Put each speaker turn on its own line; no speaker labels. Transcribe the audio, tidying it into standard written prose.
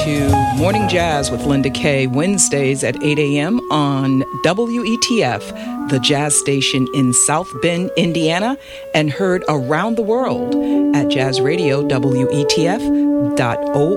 to Morning Jazz with Linda Kay, Wednesdays at 8 a.m. on WETF, the jazz station in South Bend, Indiana, and heard around the world at jazzradiowetf.org.